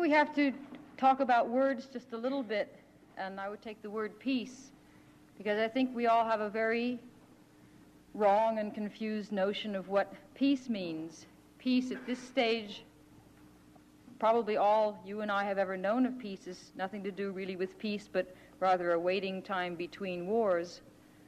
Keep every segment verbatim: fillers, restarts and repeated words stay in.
we have to talk about words just a little bit, and I would take the word peace, because I think we all have a very wrong and confused notion of what peace means. Peace at this stage, probably all you and I have ever known of peace, is nothing to do really with peace, but rather a waiting time between wars,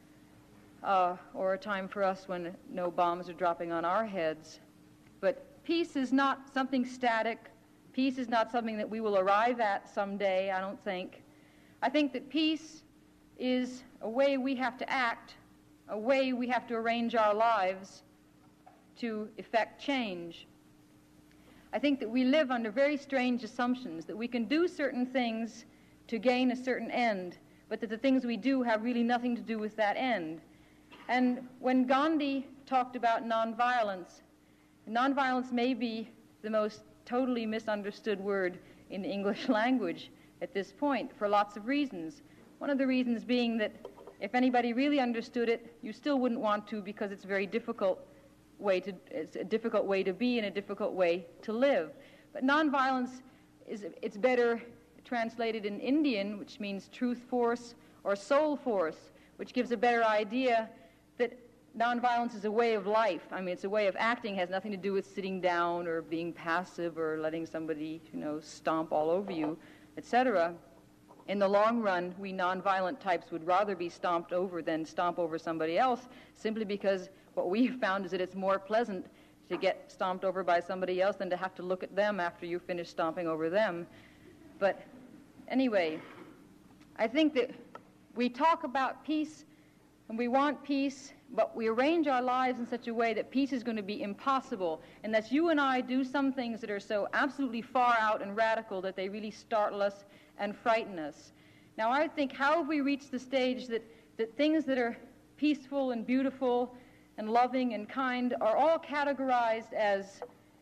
uh, or a time for us when no bombs are dropping on our heads. But peace is not something static. Peace is not something that we will arrive at someday, I don't think. I think that peace is a way we have to act, a way we have to arrange our lives to effect change. I think that we live under very strange assumptions, that we can do certain things to gain a certain end, but that the things we do have really nothing to do with that end. And when Gandhi talked about nonviolence, nonviolence may be the most totally misunderstood word in the English language at this point for lots of reasons. One of the reasons being that if anybody really understood it, you still wouldn't want to, because it's a very difficult way to, it's a difficult way to be and a difficult way to live. But nonviolence is, it's better translated in Indian, which means truth force or soul force, which gives a better idea that nonviolence is a way of life. I mean, it's a way of acting. It has nothing to do with sitting down or being passive or letting somebody, you know, stomp all over you, et cetera. In the long run, we nonviolent types would rather be stomped over than stomp over somebody else, simply because what we've found is that it's more pleasant to get stomped over by somebody else than to have to look at them after you finish stomping over them. But anyway, I think that we talk about peace and we want peace, but we arrange our lives in such a way that peace is going to be impossible, and that you and I do some things that are so absolutely far out and radical that they really startle us and frighten us. Now, I think, how have we reached the stage that, that things that are peaceful and beautiful and loving and kind are all categorized as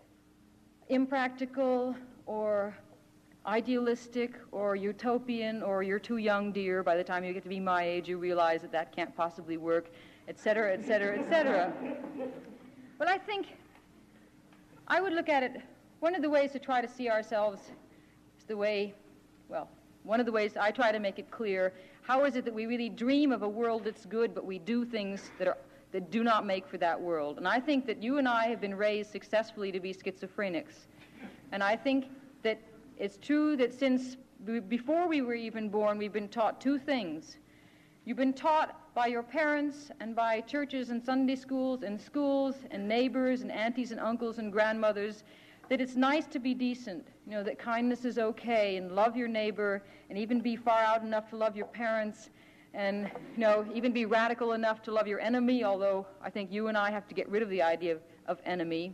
impractical or idealistic or utopian, or you're too young, dear, by the time you get to be my age you realize that that can't possibly work, et cetera, et cetera, et cetera. Well, I think I would look at it, one of the ways to try to see ourselves is the way, well, one of the ways I try to make it clear, how is it that we really dream of a world that's good, but we do things that are that do not make for that world? And I think that you and I have been raised successfully to be schizophrenics. And I think that it's true that since before we were even born, we've been taught two things. You've been taught by your parents and by churches and Sunday schools and schools and neighbors and aunties and uncles and grandmothers that it's nice to be decent, you know, that kindness is okay, and love your neighbor, and even be far out enough to love your parents, and, you know, even be radical enough to love your enemy, although I think you and I have to get rid of the idea of, of enemy.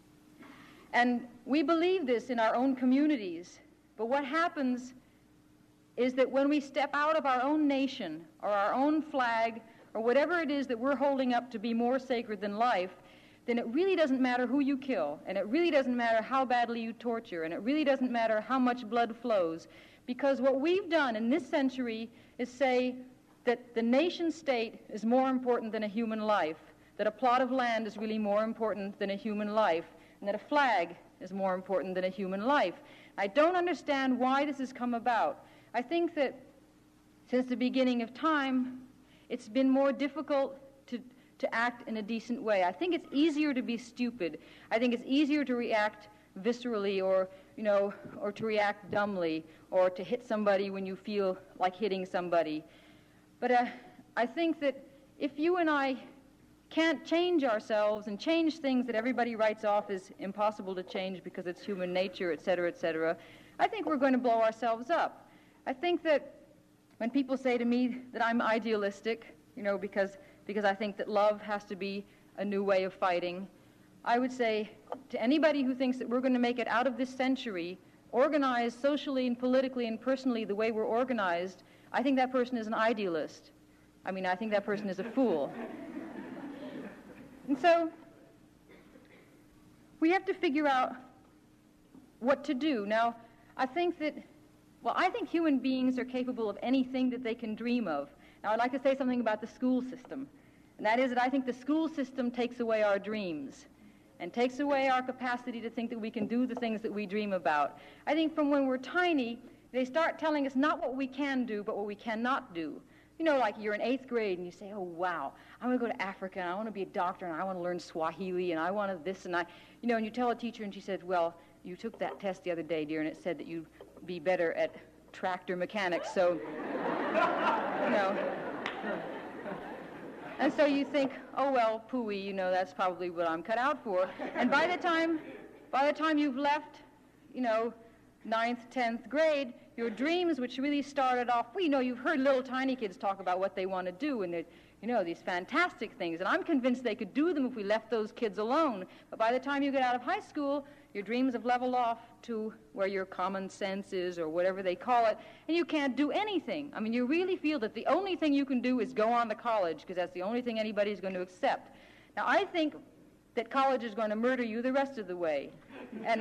And we believe this in our own communities, but what happens is that when we step out of our own nation or our own flag or whatever it is that we're holding up to be more sacred than life, then it really doesn't matter who you kill, and it really doesn't matter how badly you torture, and it really doesn't matter how much blood flows, because what we've done in this century is say that the nation state is more important than a human life, that a plot of land is really more important than a human life, and that a flag is more important than a human life. I don't understand why this has come about. I think that since the beginning of time, it's been more difficult to, to act in a decent way. I think it's easier to be stupid. I think it's easier to react viscerally, or, you know, or to react dumbly, or to hit somebody when you feel like hitting somebody. But uh, I think that if you and I can't change ourselves and change things that everybody writes off as impossible to change because it's human nature, et cetera, et cetera, I think we're going to blow ourselves up. I think that when people say to me that I'm idealistic, you know, because because I think that love has to be a new way of fighting, I would say to anybody who thinks that we're going to make it out of this century, organized socially and politically and personally the way we're organized, I think that person is an idealist. I mean, I think that person is a fool. And so we have to figure out what to do. Now, I think that, well, I think human beings are capable of anything that they can dream of. Now, I'd like to say something about the school system, and that is that I think the school system takes away our dreams. and takes away our capacity to think that we can do the things that we dream about. I think from when we're tiny, they start telling us not what we can do, but what we cannot do. You know, like you're in eighth grade and you say, oh, wow, I want to go to Africa and I want to be a doctor and I want to learn Swahili and I want to this and I, you know, and you tell a teacher and she said, well, you took that test the other day, dear, and it said that you'd be better at tractor mechanics, so, you know. And so you think, oh, well, pooey, you know, that's probably what I'm cut out for. And by the time, by the time you've left, you know, ninth, tenth grade, your dreams, which really started off, well, you know, you've heard little tiny kids talk about what they want to do, and they're, you know, these fantastic things, and I'm convinced they could do them if we left those kids alone. But by the time you get out of high school, your dreams have leveled off to where your common sense is, or whatever they call it, and you can't do anything. I mean, you really feel that the only thing you can do is go on to college, because that's the only thing anybody's going to accept. Now, I think that college is going to murder you the rest of the way. And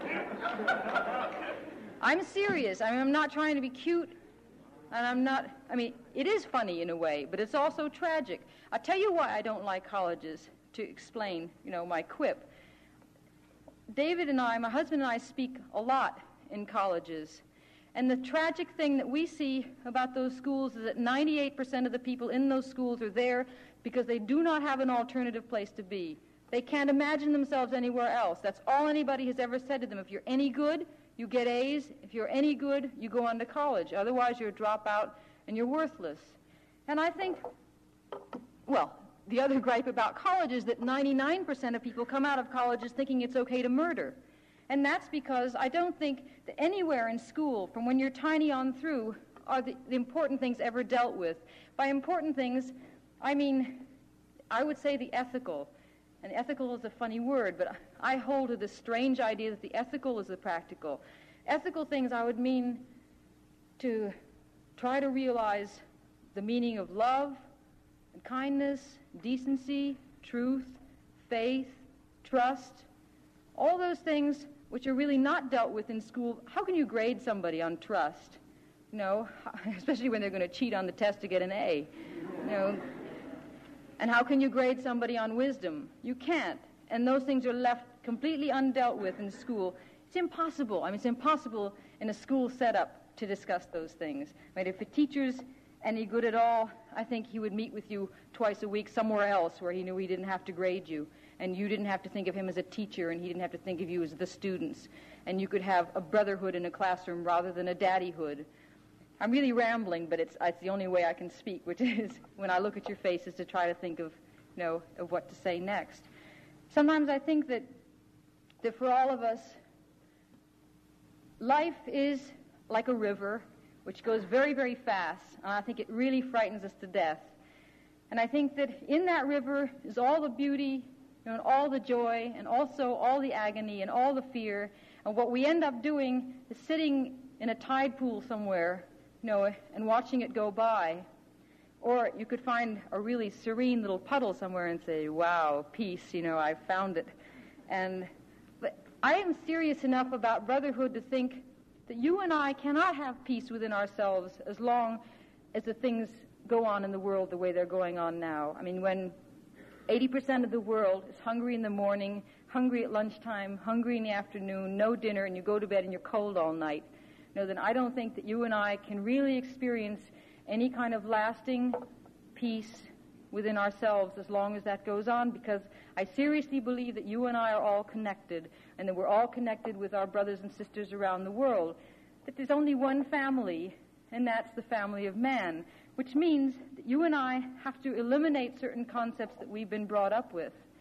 I'm serious. I mean, I'm not trying to be cute, and I'm not, I mean, it is funny in a way, but it's also tragic. I'll tell you why I don't like colleges, to explain, you know, my quip. David and I, my husband and I, speak a lot in colleges, and the tragic thing that we see about those schools is that ninety-eight percent of the people in those schools are there because they do not have an alternative place to be. They can't imagine themselves anywhere else. That's all anybody has ever said to them. If you're any good, you get A's. If you're any good, you go on to college. Otherwise, you're a dropout and you're worthless. And I think, well, the other gripe about college is that ninety-nine percent of people come out of colleges thinking it's okay to murder. And that's because I don't think that anywhere in school, from when you're tiny on through, are the, the important things ever dealt with. By important things, I mean, I would say the ethical. And ethical is a funny word, but I hold to this strange idea that the ethical is the practical. Ethical things I would mean to try to realize the meaning of love, and kindness, decency, truth, faith, trust, all those things which are really not dealt with in school. How can you grade somebody on trust? You know, especially when they're going to cheat on the test to get an A. You know, and how can you grade somebody on wisdom? You can't. And those things are left completely undealt with in school. It's impossible. I mean, it's impossible in a school setup to discuss those things. I mean, if a teacher's any good at all, I think he would meet with you twice a week somewhere else where he knew he didn't have to grade you, and you didn't have to think of him as a teacher, and he didn't have to think of you as the students, and you could have a brotherhood in a classroom rather than a daddyhood. I'm really rambling, but it's, it's the only way I can speak, which is when I look at your faces to try to think of, you know, of what to say next. Sometimes I think that, that for all of us, life is like a river which goes very, very fast, and I think it really frightens us to death. And I think that in that river is all the beauty, you know, and all the joy, and also all the agony and all the fear. And what we end up doing is sitting in a tide pool somewhere, you know, and watching it go by. Or you could find a really serene little puddle somewhere and say, wow, peace, you know, I found it. And but I am serious enough about brotherhood to think that you and I cannot have peace within ourselves as long as the things go on in the world the way they're going on now. I mean, when eighty percent of the world is hungry in the morning, hungry at lunchtime, hungry in the afternoon, no dinner, and you go to bed and you're cold all night, you know, then I don't think that you and I can really experience any kind of lasting peace within ourselves as long as that goes on, because I seriously believe that you and I are all connected, and that we're all connected with our brothers and sisters around the world, that there's only one family, and that's the family of man, which means that you and I have to eliminate certain concepts that we've been brought up with.